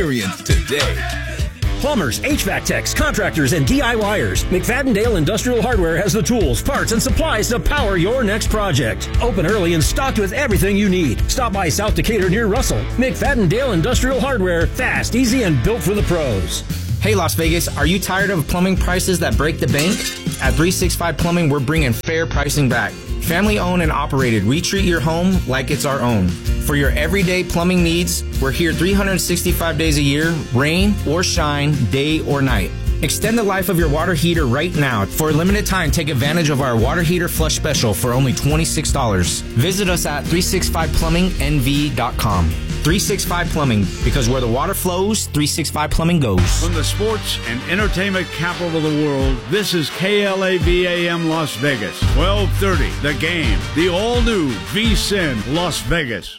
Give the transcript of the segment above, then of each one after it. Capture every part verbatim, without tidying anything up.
Experience today. Plumbers, H V A C techs, contractors, and D I Y ers. McFadden-Dale Industrial Hardware has the tools, parts, and supplies to power your next project. Open early and stocked with everything you need. Stop by South Decatur near Russell. McFadden-Dale Industrial Hardware. Fast, easy, and built for the pros. Hey Las Vegas, are you tired of plumbing prices that break the bank? At three sixty-five Plumbing, we're bringing fair pricing back. Family owned and operated, we treat your home like it's our own. For your everyday plumbing needs, we're here three hundred sixty-five days a year, rain or shine, day or night. Extend the life of your water heater right now. For a limited time, take advantage of our water heater flush special for only twenty-six dollars. Visit us at three sixty-five plumbing n v dot com. three sixty-five Plumbing, because where the water flows, three sixty-five Plumbing goes. From the sports and entertainment capital of the world, this is K L A V A M Las Vegas. twelve thirty, The Game. The all-new V S I N Las Vegas.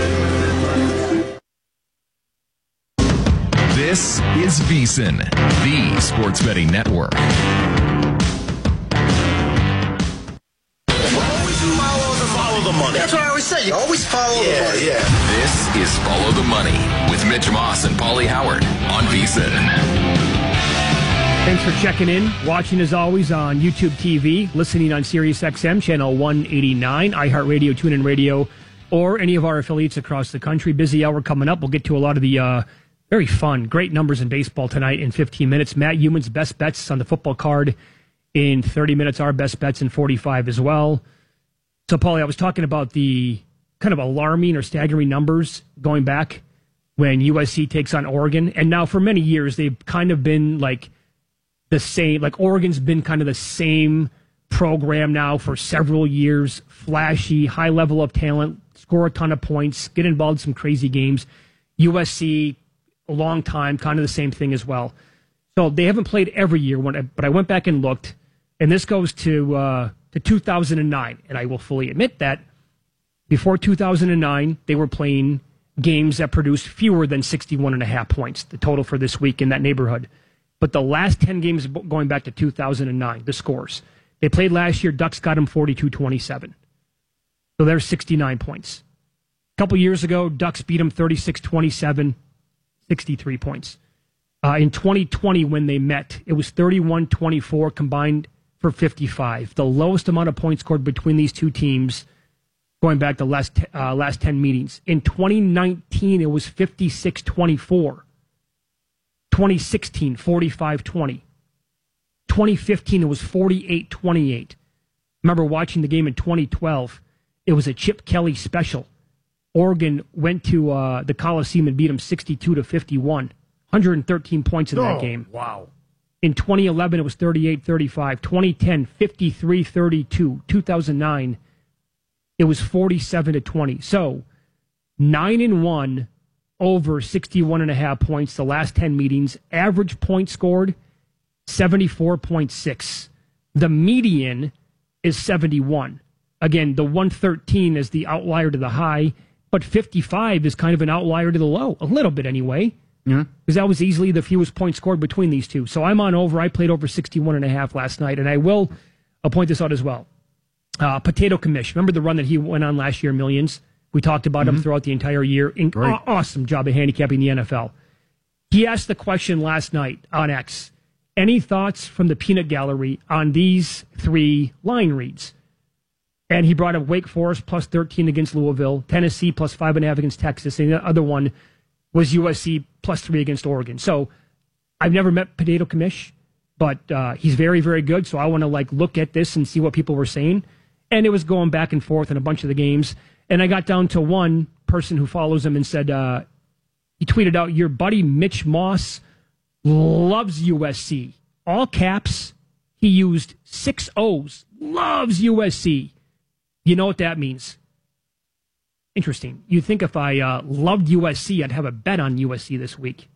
This is V S I N, the Sports Betting Network. Follow the money. That's what I always say. You always follow yeah, the money. Yeah. This is Follow the Money with Mitch Moss and Paulie Howard on V S I N. Thanks for checking in, watching as always on YouTube T V, listening on Sirius X M, channel one eighty-nine, iHeartRadio, TuneIn Radio, or any of our affiliates across the country. Busy hour coming up. We'll get to a lot of the uh, very fun, great numbers in baseball tonight in fifteen minutes. Matt Human's best bets on the football card in thirty minutes. Our best bets in forty-five as well. So, Paulie, I was talking about the kind of alarming or staggering numbers going back when U S C takes on Oregon. And now for many years, they've kind of been like the same. Like Oregon's been kind of the same program now for several years. Flashy, high level of talent, score a ton of points, get involved in some crazy games. U S C, a long time, kind of the same thing as well. So they haven't played every year, when I, but I went back and looked. And this goes to... Uh, to two thousand nine, and I will fully admit that before two thousand nine, they were playing games that produced fewer than sixty-one and a half points, the total for this week in that neighborhood. But the last ten games going back to two thousand nine, the scores. They played last year, Ducks got them forty-two twenty-seven. So there's sixty-nine points. A couple years ago, Ducks beat them thirty-six twenty-seven, sixty-three points. Uh, in twenty twenty, when they met, it was thirty-one twenty-four combined for fifty-five, the lowest amount of points scored between these two teams going back to last uh, last ten meetings. In twenty nineteen, it was fifty-six twenty-four. twenty sixteen, forty-five twenty. twenty fifteen, it was forty-eight twenty-eight. Remember watching the game in twenty twelve, it was a Chip Kelly special. Oregon went to uh, the Coliseum and beat them sixty-two to fifty-one. one hundred thirteen points in that oh, game. Wow. In twenty eleven, it was thirty-eight thirty-five. twenty ten, fifty-three thirty-two. two thousand nine, it was forty-seven to twenty. So, nine and one over sixty-one and a half points the last ten meetings. Average points scored, seventy-four point six. The median is seventy-one. Again, the one thirteen is the outlier to the high, but fifty-five is kind of an outlier to the low. A little bit anyway. Yeah. Because that was easily the fewest points scored between these two. So I'm on over. I played over sixty-one and a half last night, and I will I'll point this out as well. Uh, Potato Commish. Remember the run that he went on last year, Millions? We talked about mm-hmm. him throughout the entire year. In- right. Awesome job of handicapping the N F L. He asked the question last night on X. Any thoughts from the peanut gallery on these three line reads? And he brought up Wake Forest plus thirteen against Louisville, Tennessee plus five and a half against Texas, and the other one was U S C plus three against Oregon. So I've never met Potato Commish, but uh, he's very, very good. So I want to like look at this and see what people were saying. And it was going back and forth in a bunch of the games. And I got down to one person who follows him and said, uh, he tweeted out, your buddy Mitch Moss loves U S C. All caps. He used six O's. Loves U S C. You know what that means? Interesting. You'd think if I uh, loved U S C, I'd have a bet on U S C this week,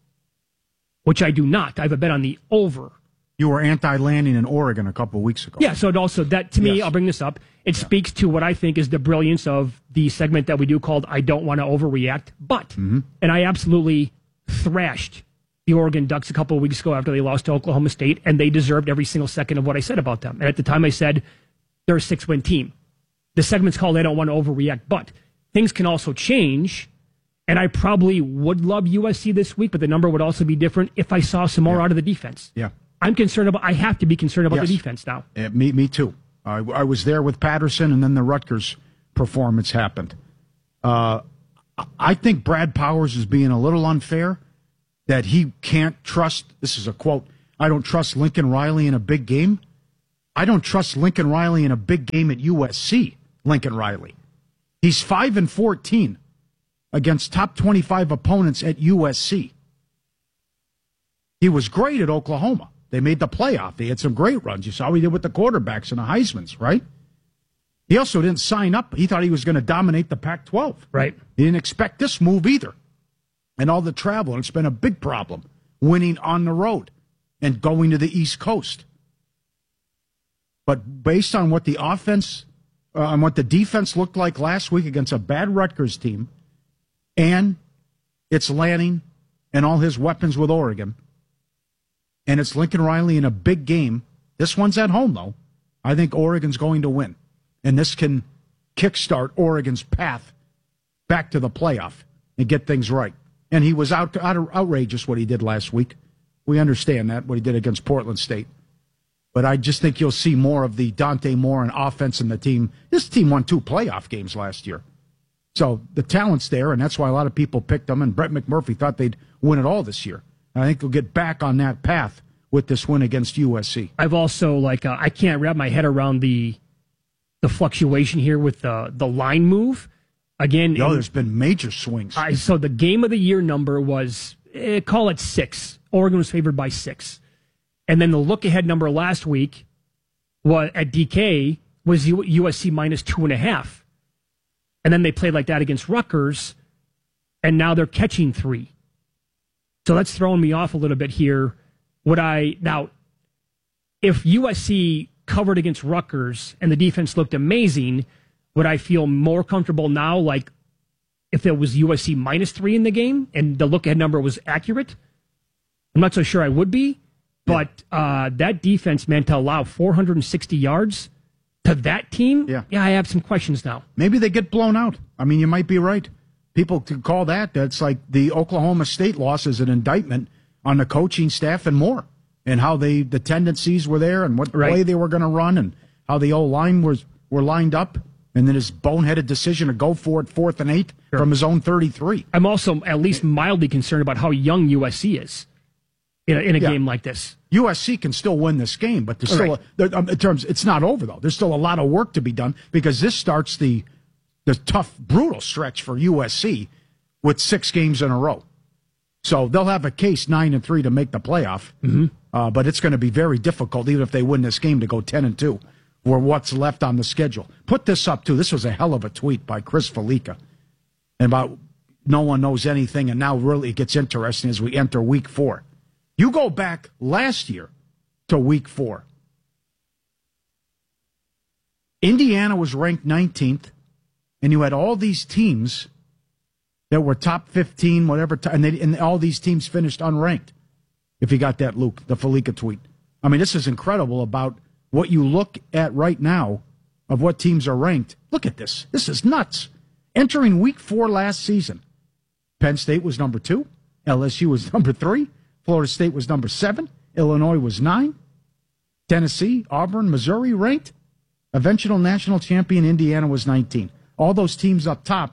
which I do not. I have a bet on the over. You were anti-landing in Oregon a couple of weeks ago. Yeah, so it also, that to me, yes. I'll bring this up, it yeah. speaks to what I think is the brilliance of the segment that we do called I Don't Want to Overreact, but, mm-hmm. and I absolutely thrashed the Oregon Ducks a couple of weeks ago after they lost to Oklahoma State, and they deserved every single second of what I said about them. And at the time I said, they're a six-win team. The segment's called I Don't Want to Overreact, but things can also change, And I probably would love U S C this week, but the number would also be different if I saw some more Yeah. out of the defense. Yeah. I'm concerned about, I have to be concerned about Yes. the defense now. Uh, me, me too. I, I was there with Patterson, and then the Rutgers performance happened. Uh, I think Brad Powers is being a little unfair that he can't trust. This is a quote. I don't trust Lincoln Riley in a big game. I don't trust Lincoln Riley in a big game at U S C. Lincoln Riley. He's five and fourteen against top twenty-five opponents at U S C. He was great at Oklahoma. They made the playoff. They had some great runs. You saw what he did with the quarterbacks and the Heismans, right? He also didn't sign up. He thought he was going to dominate the Pac twelve. Right. He didn't expect this move either. And all the travel, and it's been a big problem, winning on the road and going to the East Coast. But based on what the offense, uh, on what the defense looked like last week against a bad Rutgers team, and it's Lanning and all his weapons with Oregon, and it's Lincoln Riley in a big game. This one's at home, though. I think Oregon's going to win. And this can kickstart Oregon's path back to the playoff and get things right. And he was out, out outrageous what he did last week. We understand that, what he did against Portland State. But I just think you'll see more of the Dante Moore and offense in the team. This team won two playoff games last year. So the talent's there, and that's why a lot of people picked them, and Brett McMurphy thought they'd win it all this year. I think they'll get back on that path with this win against U S C. I've also, like, uh, I can't wrap my head around the the fluctuation here with the, the line move. Again, No, in- there's been major swings. I, so the game of the year number was, eh, call it six. Oregon was favored by six. And then the look-ahead number last week was, at D K was U- USC minus two and a half. And then they played like that against Rutgers, and now they're catching three. So that's throwing me off a little bit here. Would I now, if U S C covered against Rutgers and the defense looked amazing, would I feel more comfortable now, like if it was U S C minus three in the game and the look-ahead number was accurate? I'm not so sure I would be, but uh, that defense meant to allow four hundred sixty yards to that team. Yeah. yeah, I have some questions now. Maybe they get blown out. I mean, you might be right. People could call that. That's like the Oklahoma State loss is an indictment on the coaching staff and more, and how they the tendencies were there and what Right. play they were going to run and how the O-line was were lined up, and then his boneheaded decision to go for it fourth and eight Sure. from his own thirty-three. I'm also at least mildly concerned about how young U S C is in a, in a Yeah. game like this. U S C can still win this game, but there's still Right. a, there, um, in terms it's not over though. There's still a lot of work to be done because this starts the the tough, brutal stretch for U S C with six games in a row. So they'll have a case nine and three to make the playoff, mm-hmm. uh, but it's going to be very difficult even if they win this game to go ten and two, or what's left on the schedule. Put this up too. This was a hell of a tweet by Chris Felica about no one knows anything, and now really it gets interesting as we enter week four. You go back last year to week four. Indiana was ranked nineteenth, and you had all these teams that were top fifteen, whatever, t- and, they, and all these teams finished unranked. If you got that, Luke, the Felica tweet. I mean, this is incredible about what you look at right now of what teams are ranked. Look at this. This is nuts. Entering week four last season, Penn State was number two. L S U was number three. Florida State was number seven. Illinois was nine. Tennessee, Auburn, Missouri ranked. Eventual national champion Indiana was nineteen. All those teams up top,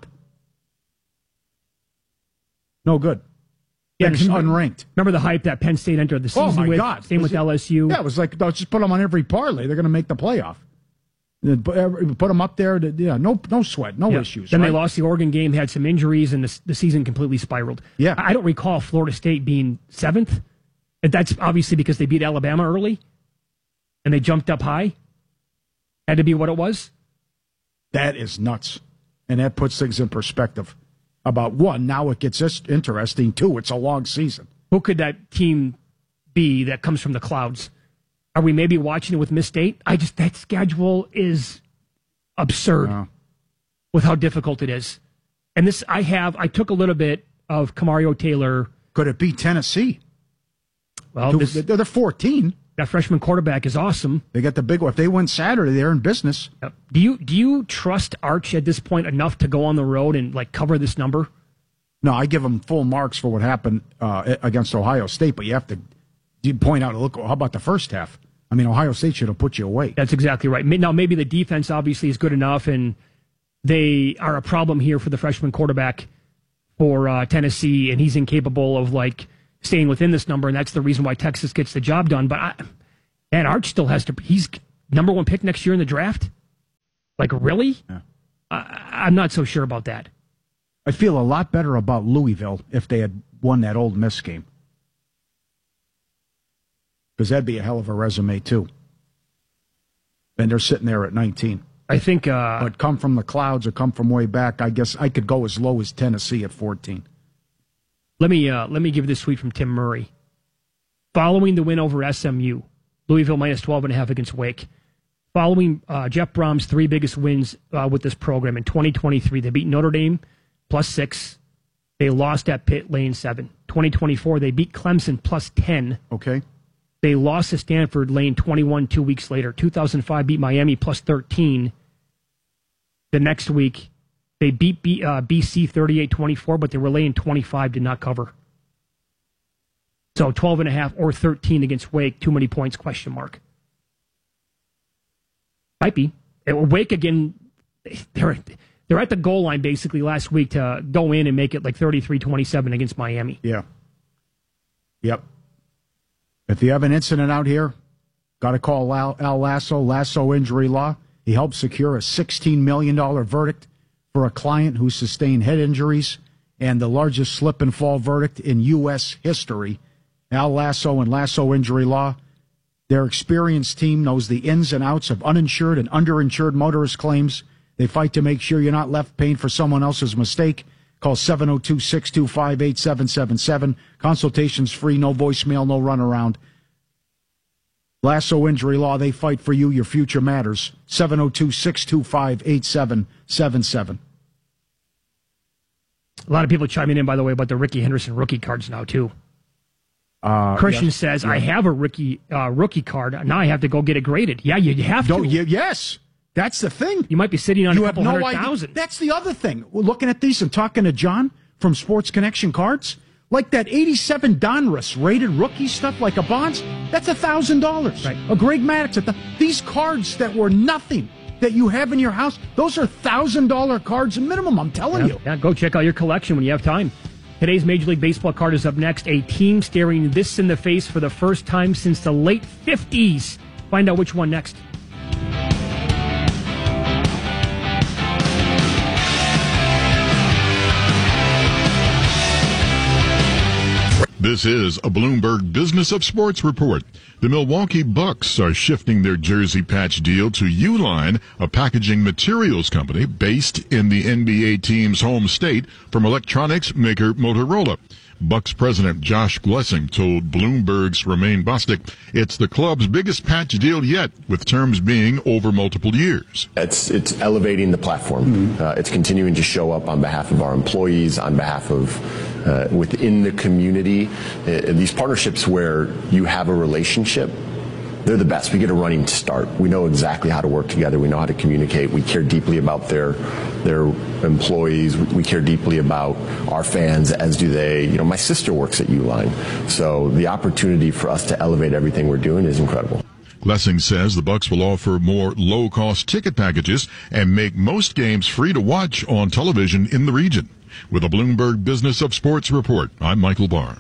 no good. Yeah, Finished remember- unranked. Remember the hype that Penn State entered the Oh season my with? God! Same Was with it- L S U. Yeah, it was like they'll just put them on every parlay. They're going to make the playoff. Then Put put them up there. To, yeah, no, no sweat, no Yeah. issues. Then right? they lost the Oregon game, had some injuries, and the, the season completely spiraled. Yeah. I don't recall Florida State being seventh. And that's obviously because they beat Alabama early, and they jumped up high. Had to be what it was. That is nuts, and that puts things in perspective. About one, now it gets this interesting. Two, it's a long season. Who could that team be that comes from the clouds? Are we maybe watching it with Miss State? I just, that schedule is absurd Wow. with how difficult it is. And this, I have, I took a little bit of Kamario Taylor. Could it be Tennessee? Well, Who- this, they're fourteen. that freshman quarterback is awesome. They got the big one. If they win Saturday, they're in business. Yep. Do you do you trust Arch at this point enough to go on the road and like cover this number? No, I give them full marks for what happened uh, against Ohio State, but you have to you point out, look, how about the first half? I mean, Ohio State should have put you away. That's exactly right. Now, maybe the defense obviously is good enough, and they are a problem here for the freshman quarterback for uh, Tennessee, and he's incapable of, like, staying within this number, and that's the reason why Texas gets the job done. But, I, man, Arch still has to – he's number one pick next year in the draft? Like, really? Yeah. I, I'm not so sure about that. I feel a lot better about Louisville if they had won that Ole Miss game. Because that'd be a hell of a resume, too. And they're sitting there at nineteen. I think... Uh, but come from the clouds or come from way back, I guess I could go as low as Tennessee at fourteen. Let me, uh, let me give this tweet from Tim Murray. Following the win over S M U, Louisville minus twelve and a half against Wake. Following uh, Jeff Brom's three biggest wins uh, with this program in twenty twenty-three, they beat Notre Dame plus six. They lost at Pitt, lane seven. twenty twenty-four, they beat Clemson plus ten. Okay. They lost to Stanford, lane twenty-one, two weeks later. two thousand five beat Miami plus thirteen. The next week, they beat B, uh, B C thirty-eight twenty-four, but they were laying twenty-five, did not cover. So twelve and a half or thirteen against Wake, too many points, question mark. Might be. Wake, again, they're, they're at the goal line basically last week to go in and make it like thirty-three twenty-seven against Miami. Yeah. Yep. If you have an incident out here, got to call Al, Al Lasso, Lasso Injury Law. He helped secure a sixteen million dollars verdict for a client who sustained head injuries and the largest slip and fall verdict in U S history. Al Lasso and Lasso Injury Law. Their experienced team knows the ins and outs of uninsured and underinsured motorist claims. They fight to make sure you're not left paying for someone else's mistake. Call seven oh two, six two five, eight seven seven seven. Consultations free, no voicemail, no runaround. Lasso Injury Law, they fight for you. Your future matters. seven oh two, six two five, eight seven seven seven. A lot of people chiming in, by the way, about the Ricky Henderson rookie cards now, too. Uh, Christian yes, says, yeah. I have a rookie uh, rookie card. Now I have to go get it graded. Yeah, you, you have Don't, to. you, yes, that's the thing. You might be sitting on you a couple have no hundred idea. thousand. That's the other thing. We're looking at these and talking to John from Sports Connection Cards. Like that eighty-seven Donruss rated rookie stuff like a Bonds, that's one thousand dollars. Right. A Greg Maddux. The, these cards that were nothing that you have in your house, those are one thousand dollars cards minimum, I'm telling yeah, you. Yeah, go check out your collection when you have time. Today's Major League Baseball card is up next. A team staring this in the face for the first time since the late fifties. Find out which one next. This is a Bloomberg Business of Sports report. The Milwaukee Bucks are shifting their jersey patch deal to Uline, a packaging materials company based in the N B A team's home state, from electronics maker Motorola. Bucks president Josh Glessing told Bloomberg's Romain Bostic it's the club's biggest patch deal yet, with terms being over multiple years. It's it's elevating the platform. Mm-hmm. Uh, it's continuing to show up on behalf of our employees, on behalf of uh, within the community. Uh, these partnerships where you have a relationship, they're the best. We get a running start. We know exactly how to work together. We know how to communicate. We care deeply about their their employees. We, we care deeply about our fans, as do they. You know, my sister works at Uline, so the opportunity for us to elevate everything we're doing is incredible. Glessing says the Bucks will offer more low-cost ticket packages and make most games free to watch on television in the region. With a Bloomberg Business of Sports report, I'm Michael Barr.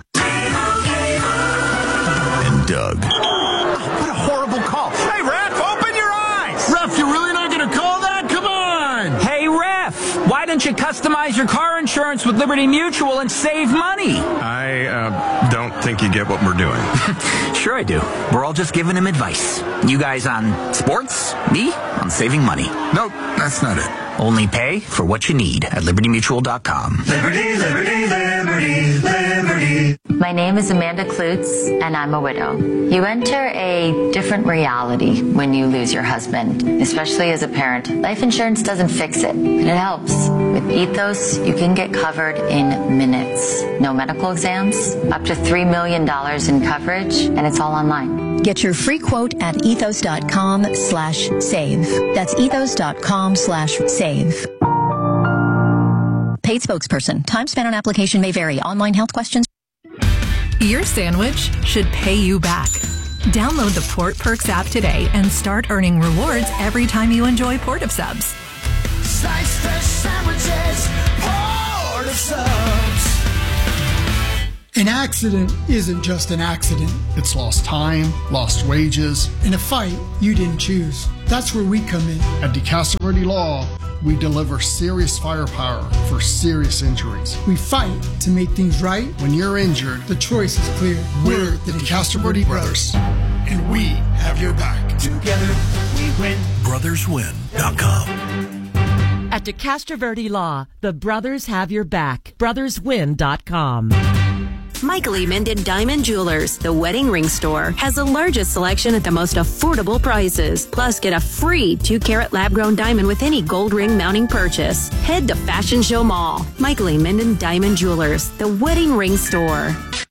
And Doug. What a horrible call. Hey, ref, open your eyes. Ref, you're really not going to call that? Come on. Hey, ref, why don't you customize your car insurance with Liberty Mutual and save money? I uh, don't think you get what we're doing. Sure I do. We're all just giving him advice. You guys on sports, me on saving money. Nope, that's not it. Only pay for what you need at liberty mutual dot com. Liberty, liberty, liberty, liberty. My name is Amanda Klutz, and I'm a widow. You enter a different reality when you lose your husband, especially as a parent. Life insurance doesn't fix it, but it helps. With Ethos, you can get covered in minutes. No medical exams, up to three million dollars in coverage, and it's all online. Get your free quote at ethos dot com slash save. That's ethos dot com slash save. Paid spokesperson. Time spent on application may vary. Online health questions. Your sandwich should pay you back. Download the Port Perks app today and start earning rewards every time you enjoy Port of Subs. Slice fresh sandwiches, Port of Subs. An accident isn't just an accident. It's lost time, lost wages. In a fight you didn't choose. That's where we come in. At DeCastro Verde Law, we deliver serious firepower for serious injuries. We fight to make things right. When you're injured, the choice is clear. We're the DeCastro Verde Brothers, and we have your back. Together we win. brothers win dot com. At DeCastro Verde Law, the brothers have your back. brothers win dot com. Michael E. Minden Diamond Jewelers, the wedding ring store, has the largest selection at the most affordable prices. Plus, get a free two-carat lab-grown diamond with any gold ring mounting purchase. Head to Fashion Show Mall. Michael E. Minden Diamond Jewelers, the wedding ring store.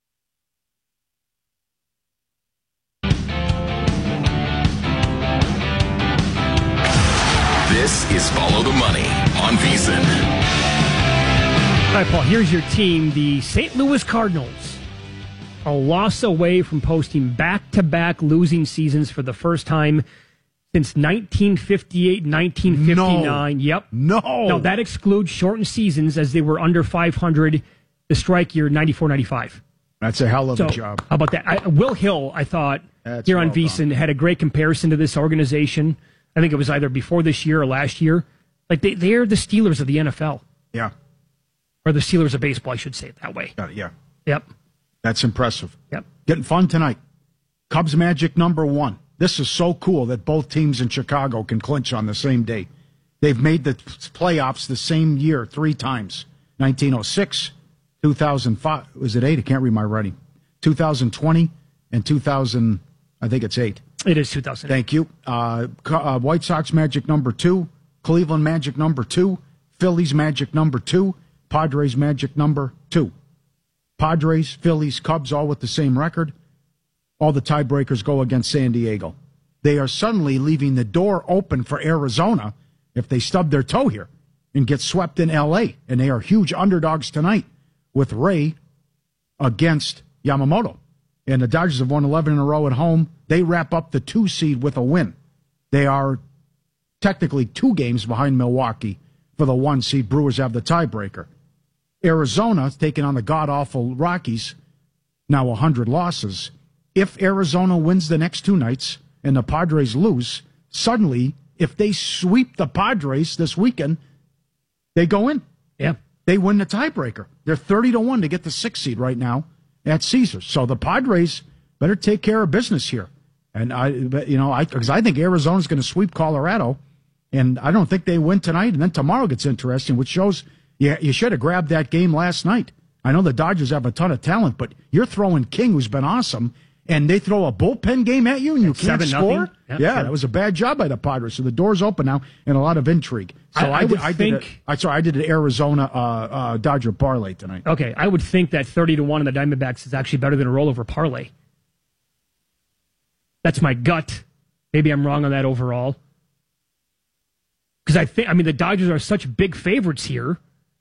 This is Follow the Money on VSiN. All right, Paul, here's your team, the Saint Louis Cardinals. A loss away from posting back-to-back losing seasons for the first time since nineteen fifty-eight, nineteen fifty-nine. No. Yep. No. No, that excludes shortened seasons as they were under five hundred the strike year ninety-four ninety-five. That's a hell of so, a job. How about that? I, Will Hill, I thought, That's here well on VSiN, had a great comparison to this organization. I think it was either before this year or last year. Like, they, they're the Steelers of the N F L. Yeah. Or the Steelers of baseball, I should say it that way. Uh, yeah. Yep. That's impressive. Yep. Getting fun tonight. Cubs Magic number one. This is so cool that both teams in Chicago can clinch on the same day. They've made the playoffs the same year three times. nineteen oh six, two thousand five, was it eight? I can't read my writing. two thousand twenty and two thousand, I think it's eight. It is two thousand eight. Thank you. Uh, uh, White Sox Magic number two. Cleveland Magic number two. Phillies Magic number two. Padres Magic number two. Padres, Phillies, Cubs, all with the same record. All the tiebreakers go against San Diego. They are suddenly leaving the door open for Arizona if they stub their toe here and get swept in L A. And they are huge underdogs tonight with Ray against Yamamoto. And the Dodgers have won eleven in a row at home. They wrap up the two seed with a win. They are technically two games behind Milwaukee for the one seed. Brewers have the tiebreaker. Arizona taking on the god-awful Rockies, now one hundred losses. If Arizona wins the next two nights and the Padres lose, suddenly, if they sweep the Padres this weekend, they go in. Yeah. They win the tiebreaker. They're thirty to one to get the sixth seed right now at Caesars. So the Padres better take care of business here. And I, you know, I because I think Arizona's going to sweep Colorado, and I don't think they win tonight. And then tomorrow gets interesting, which shows you you should have grabbed that game last night. I know the Dodgers have a ton of talent, but you're throwing King, who's been awesome, and they throw a bullpen game at you, and you At can't seven score. nothing? Yep, yeah, seven. that was a bad job by the Padres. So the door's open now, and a lot of intrigue. So I- I did, would I did think- a- I sorry, I did an Arizona uh, uh, Dodger parlay tonight. Okay, I would think that thirty to one on the Diamondbacks is actually better than a rollover parlay. That's my gut. Maybe I'm wrong on that overall. Because I think, I mean, the Dodgers are such big favorites here.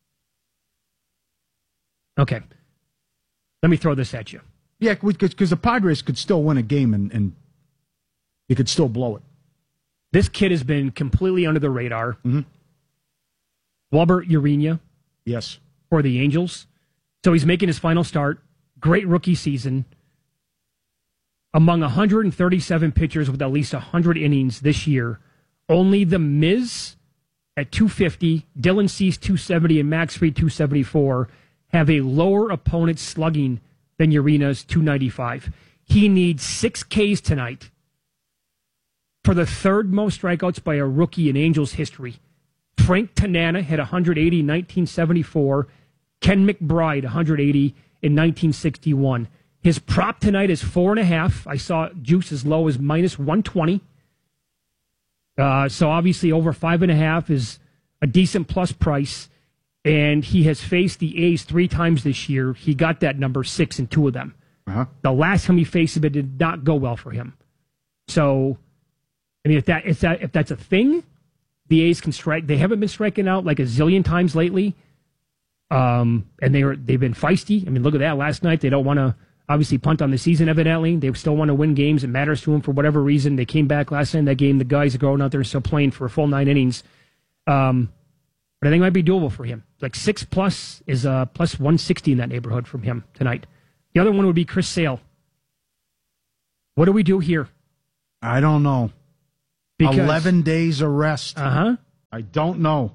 Okay. Let me throw this at you. Yeah, because the Padres could still win a game, and, and you could still blow it. This kid has been completely under the radar. Mm-hmm. Wilbert Urena. Yes. For the Angels. So he's making his final start. Great rookie season. Among one hundred thirty-seven pitchers with at least one hundred innings this year, only the Miz at two fifty, Dylan Cease two seventy, and Max Fried two seventy-four have a lower opponent slugging than Urena's two ninety-five. He needs six Ks tonight for the third most strikeouts by a rookie in Angels history. Frank Tanana had one hundred eighty in nineteen seventy-four. Ken McBride, one hundred eighty in nineteen sixty-one. His prop tonight is four and a half. I saw juice as low as minus one twenty. Uh, so obviously over five and a half is a decent plus price. And he has faced the A's three times this year. He got that number six in two of them. Uh-huh. The last time he faced him, it did not go well for him. So, I mean, if that if that if that's a thing, the A's can strike. They haven't been striking out like a zillion times lately. Um, and they were, they've been feisty. I mean, look at that. Last night, they don't want to obviously punt on the season, evidently. They still want to win games. It matters to them for whatever reason. They came back last night in that game. The guys are going out there and still playing for a full nine innings. Um, but I think it might be doable for him. Like six plus is uh, plus one sixty in that neighborhood from him tonight. The other one would be Chris Sale. What do we do here? I don't know. Because, eleven days of rest. Uh-huh. I don't know.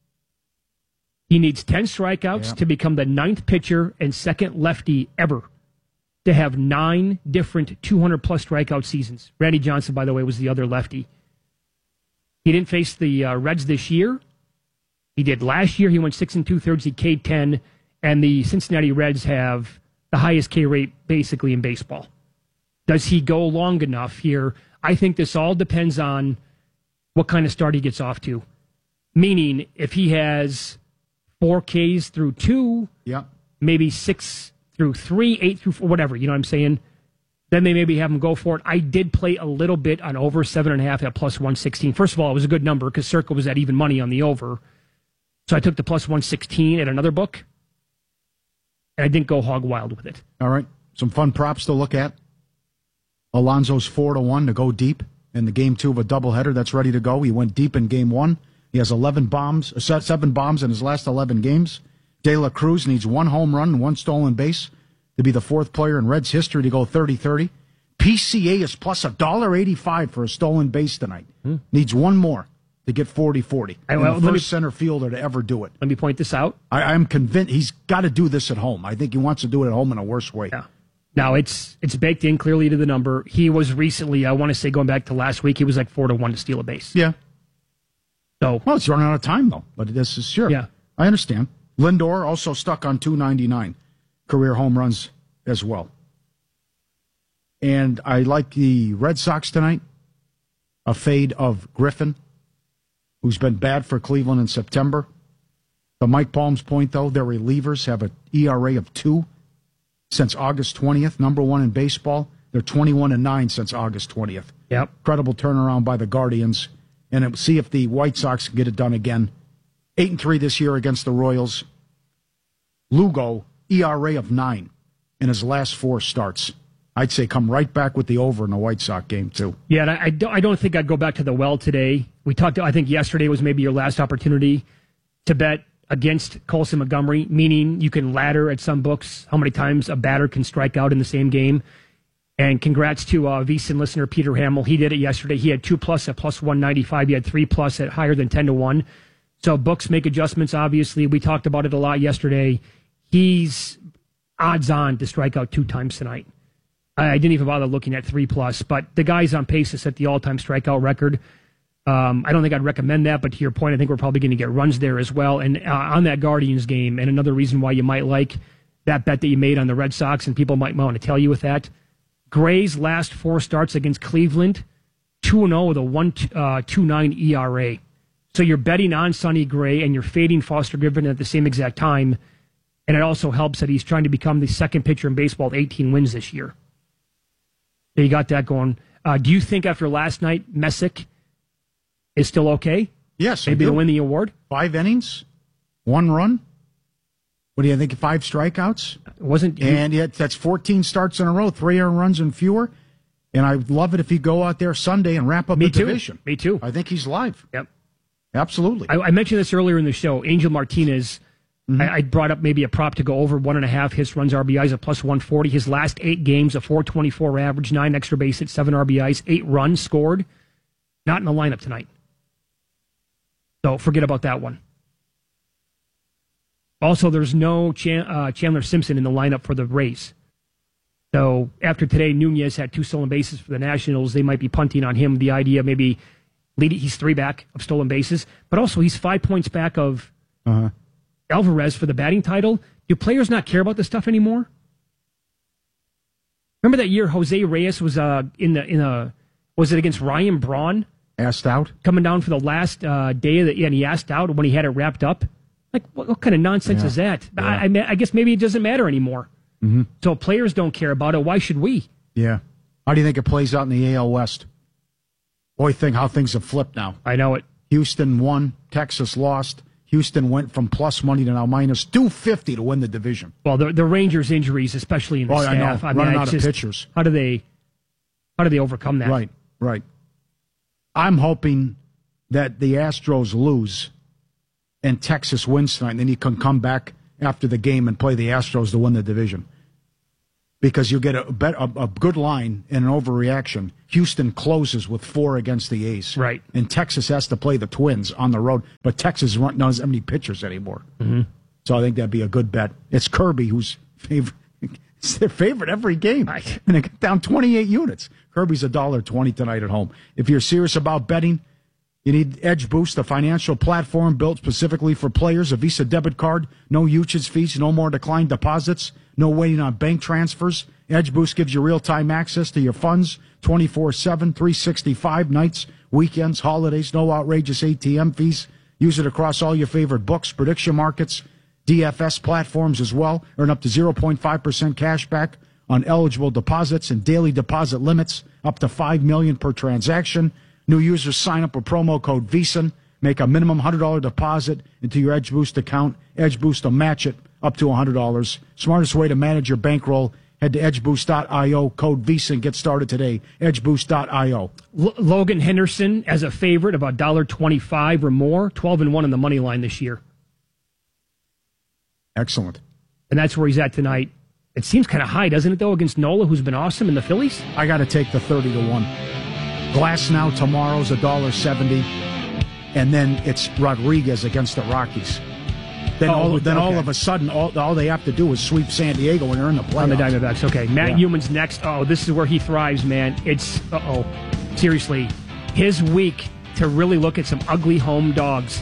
He needs ten strikeouts yeah. to become the ninth pitcher and second lefty ever to have nine different two hundred plus strikeout seasons. Randy Johnson, by the way, was the other lefty. He didn't face the uh, Reds this year. He did last year. He went six and two-thirds. He K'd ten, and the Cincinnati Reds have the highest K rate basically in baseball. Does he go long enough here? I think this all depends on what kind of start he gets off to. Meaning, if he has four Ks through two, yeah. maybe six through three, eight through four, whatever, you know what I'm saying? Then they maybe have him go for it. I did play a little bit on over seven and a half at plus one sixteen. First of all, it was a good number because Circa was at even money on the over. So I took the plus one sixteen at another book, and I didn't go hog wild with it. All right. Some fun props to look at. Alonso's four to one to go deep in the game two of a doubleheader that's ready to go. He went deep in game one. He has eleven bombs, uh, seven bombs in his last eleven games. De La Cruz needs one home run and one stolen base to be the fourth player in Reds history to go thirty thirty. P C A is plus one dollar eighty-five for a stolen base tonight. Hmm. Needs one more to get forty forty. I, well, the first me, center fielder to ever do it. Let me point this out. I, I'm convinced he's got to do this at home. I think he wants to do it at home in a worse way. Yeah. Now, it's it's baked in clearly to the number. He was recently, I want to say going back to last week, he was like four to one to steal a base. Yeah. So Well, it's running out of time, though. But this is sure. Yeah. I understand. Lindor also stuck on two ninety-nine career home runs as well. And I like the Red Sox tonight. A fade of Griffin, who's been bad for Cleveland in September. To Mike Palm's point, though, their relievers have an E R A of two since August twentieth, number one in baseball. They're twenty-one and nine since August twentieth. Yep. Incredible turnaround by the Guardians. And it, see if the White Sox can get it done again. Eight and three this year against the Royals. Lugo, E R A of nine in his last four starts. I'd say come right back with the over in the White Sox game, too. Yeah, and I, I, don't, I don't think I'd go back to the well today. We talked, I think yesterday was maybe your last opportunity to bet against Colson Montgomery, meaning you can ladder at some books how many times a batter can strike out in the same game. And congrats to uh, VSiN listener Peter Hamill. He did it yesterday. He had two plus at plus one ninety-five. He had three plus at higher than ten to one. So books make adjustments, obviously. We talked about it a lot yesterday. He's odds on to strike out two times tonight. I didn't even bother looking at three plus, but the guy's on pace to set the all-time strikeout record. Um, I don't think I'd recommend that, but to your point, I think we're probably going to get runs there as well. And uh, on that Guardians game, and another reason why you might like that bet that you made on the Red Sox, and people might want to tell you with that, Gray's last four starts against Cleveland, two and oh with a one two nine E R A. So you're betting on Sonny Gray, and you're fading Foster Griffin at the same exact time. And it also helps that he's trying to become the second pitcher in baseball with eighteen wins this year. So you got that going. Uh, do you think after last night, Messick is still okay? Yes. Maybe to win the award? Five innings, one run. What do you think? Five strikeouts? It wasn't. And yet that's fourteen starts in a row, three earned runs and fewer. And I'd love it if he'd go out there Sunday and wrap up Me the too. division. Me too. I think he's live. Yep. Absolutely. I, I mentioned this earlier in the show. Angel Martinez, mm-hmm. I, I brought up maybe a prop to go over one and a half hits, runs, R B Is at plus one forty. His last eight games, a four twenty-four average, nine extra base hits, seven R B Is, eight runs scored. Not in the lineup tonight. So forget about that one. Also, there's no Chan, uh, Chandler Simpson in the lineup for the Rays. So after today, Nunez had two stolen bases for the Nationals. They might be punting on him. The idea maybe lead, he's three back of stolen bases, but also he's five points back of uh-huh. Alvarez for the batting title. Do players not care about this stuff anymore? Remember that year Jose Reyes was uh, in the in a was it against Ryan Braun? Asked out coming down for the last uh, day of the yeah, and he asked out when he had it wrapped up. Like what, what kind of nonsense yeah. is that? Yeah. I, I, I guess maybe it doesn't matter anymore. Mm-hmm. So players don't care about it. Why should we? Yeah. How do you think it plays out in the A L West? Boy, think how things have flipped now. I know it. Houston won. Texas lost. Houston went from plus money to now minus two fifty to win the division. Well, the the Rangers' injuries, especially in the oh, staff. I know. I Running mean, out just, of pitchers. How do they? How do they overcome that? Right, right. I'm hoping that the Astros lose and Texas wins tonight, and then you can come back after the game and play the Astros to win the division. Because you get a, a, a good line and an overreaction. Houston closes with four against the A's. Right. And Texas has to play the Twins on the road. But Texas doesn't have any pitchers anymore. Mm-hmm. So I think that'd be a good bet. It's Kirby who's favorite. It's their favorite every game. And they get down twenty-eight units. Kirby's one dollar twenty tonight at home. If you're serious about betting, you need Edge Boost, a financial platform built specifically for players. A Visa debit card, no usage fees, no more declined deposits, no waiting on bank transfers. Edge Boost gives you real-time access to your funds twenty-four seven, three sixty-five, nights, weekends, holidays, no outrageous A T M fees. Use it across all your favorite books, prediction markets, D F S platforms as well. Earn up to zero point five percent cash back on eligible deposits and daily deposit limits up to five million dollars per transaction. New users sign up with promo code VEASAN. Make a minimum one hundred dollars deposit into your Edge Boost account. Edge Boost will match it up to one hundred dollars. Smartest way to manage your bankroll. Head to edge boost dot io, code VEASAN. Get started today. edge boost dot io. L- Logan Henderson as a favorite, about one dollar twenty-five or more. twelve and one on the money line this year. Excellent. And that's where he's at tonight. It seems kind of high, doesn't it, though, against Nola, who's been awesome in the Phillies? I got to take the thirty to one. Glass now tomorrow's one dollar seventy. And then it's Rodriguez against the Rockies. Then, oh, all, then okay. all of a sudden, all, all they have to do is sweep San Diego when they're in the playoffs. On the Diamondbacks, okay. Matt Yeah. Newman's next. Oh, this is where he thrives, man. It's, uh-oh. Seriously, his week to really look at some ugly home dogs.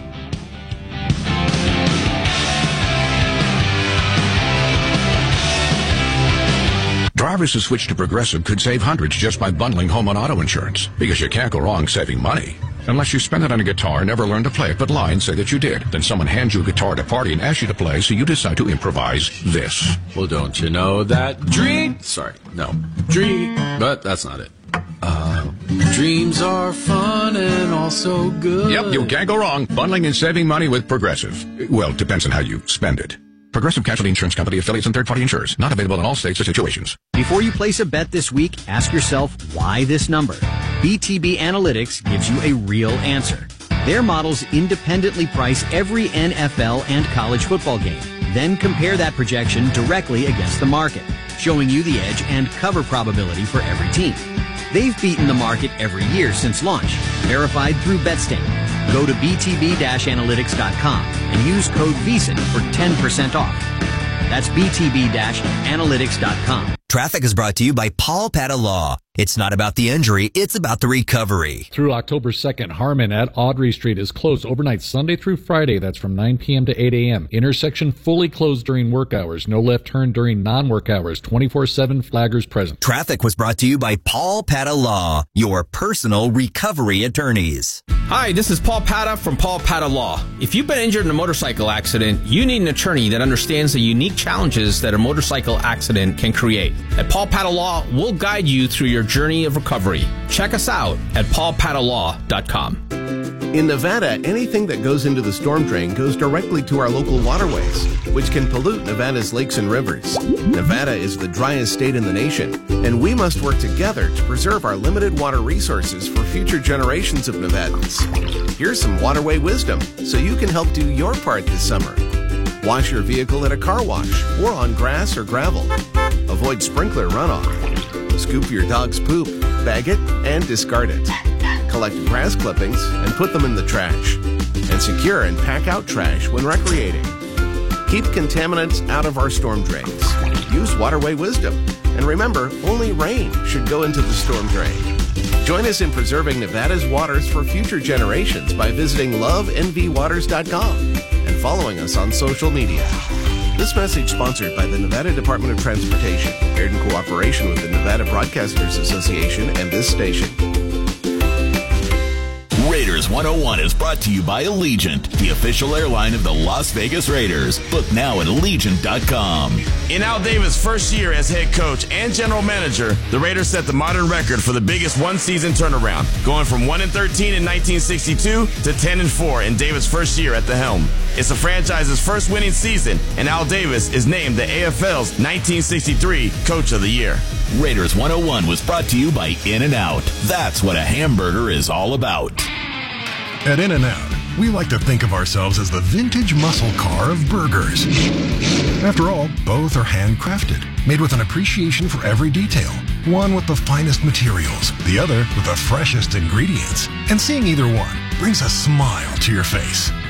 Drivers who switch to Progressive could save hundreds just by bundling home and auto insurance, because you can't go wrong saving money. Unless you spend it on a guitar and never learn to play it, but lie and say that you did. Then someone hands you a guitar at a party and asks you to play, so you decide to improvise this. Well, don't you know that dream... Sorry, no. Dream... But that's not it. Uh, dreams are fun and also good. Yep, you can't go wrong. Bundling and saving money with Progressive. Well, it depends on how you spend it. Progressive Casualty Insurance Company, affiliates, and third-party insurers. Not available in all states or situations. Before you place a bet this week, ask yourself, why this number? B T B Analytics gives you a real answer. Their models independently price every N F L and college football game, then compare that projection directly against the market, showing you the edge and cover probability for every team. They've beaten the market every year since launch, verified through Betstamp. Go to b t b dash analytics dot com and use code VEASAN for ten percent off. That's b t b dash analytics dot com. Traffic is brought to you by Paul Pata Law. It's not about the injury, it's about the recovery. Through October second, Harmon at Audrey Street is closed overnight Sunday through Friday. That's from nine p.m. to eight a.m. Intersection fully closed during work hours. No left turn during non-work hours. twenty-four seven flaggers present. Traffic was brought to you by Paul Pata Law, your personal recovery attorneys. Hi, this is Paul Pata from Paul Pata Law. If you've been injured in a motorcycle accident, you need an attorney that understands the unique challenges that a motorcycle accident can create. At Paul Pata Law, we'll guide you through your journey of recovery. Check us out at paul pata law dot com. In Nevada, anything that goes into the storm drain goes directly to our local waterways, which can pollute Nevada's lakes and rivers. Nevada is the driest state in the nation, and we must work together to preserve our limited water resources for future generations of Nevadans. Here's some waterway wisdom so you can help do your part this summer. Wash your vehicle at a car wash or on grass or gravel. Avoid sprinkler runoff. Scoop your dog's poop, bag it, and discard it. Collect grass clippings and put them in the trash. And secure and pack out trash when recreating. Keep contaminants out of our storm drains. Use waterway wisdom. And remember, only rain should go into the storm drain. Join us in preserving Nevada's waters for future generations by visiting love n v waters dot com and following us on social media. This message sponsored by the Nevada Department of Transportation, aired in cooperation with the Nevada Broadcasters Association and this station. Raiders one oh one is brought to you by Allegiant, the official airline of the Las Vegas Raiders. Book now at Allegiant dot com. In Al Davis' first year as head coach and general manager, the Raiders set the modern record for the biggest one-season turnaround, going from one and thirteen in nineteen sixty-two to ten and four in Davis' first year at the helm. It's the franchise's first winning season, and Al Davis is named the A F L's nineteen sixty-three Coach of the Year. Raiders one oh one was brought to you by In-N-Out. That's what a hamburger is all about. At In-N-Out, we like to think of ourselves as the vintage muscle car of burgers. After all, both are handcrafted, made with an appreciation for every detail. One with the finest materials, the other with the freshest ingredients. And seeing either one brings a smile to your face.